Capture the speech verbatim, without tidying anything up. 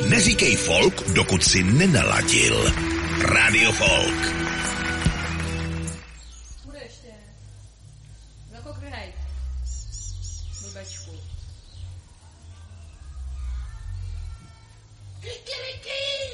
Neříkej folk, dokud si nenaladil. Radio Folk. Bude ještě. Zakokryhej. Blbečku. Klikni